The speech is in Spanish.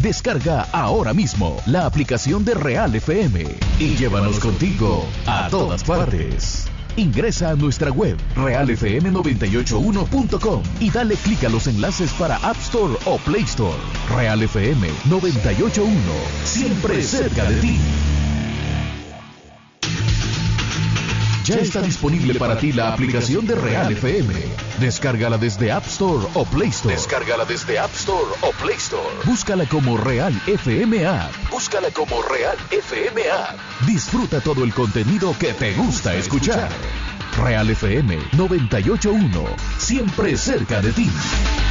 Descarga ahora mismo la aplicación de Real FM y llévanos contigo a todas partes. Ingresa a nuestra web realfm981.com y dale clic a los enlaces para App Store o Play Store. Real FM 981, siempre cerca de ti. Ya está disponible para ti la aplicación de Real FM. Descárgala desde App Store o Play Store. Búscala como Real FM App. Disfruta todo el contenido que te gusta escuchar. Real FM 981, siempre cerca de ti.